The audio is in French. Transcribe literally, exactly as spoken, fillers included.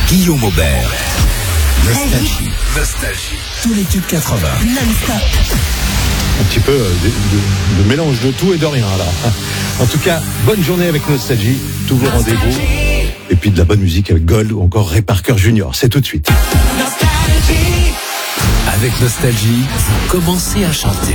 Guillaume Aubert. Nostalgie. Nostalgie. Tous les tubes quatre-vingts. Non-stop. Un petit peu euh, de, de, de mélange de tout et de rien là. En tout cas, bonne journée avec Nostalgie, tous vos rendez-vous. Et puis de la bonne musique avec Gold ou encore Ray Parker Junior. C'est tout de suite. Avec Nostalgie, vous commencez à chanter.